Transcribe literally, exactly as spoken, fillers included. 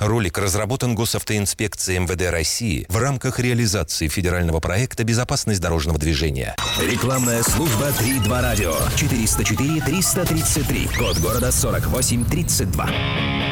Ролик разработан Госавтоинспекцией эм вэ дэ России в рамках реализации федерального проекта «Безопасность дорожного движения». Рекламная служба три два радио. четыреста четыре триста тридцать три. Код города сорок восемь тридцать два.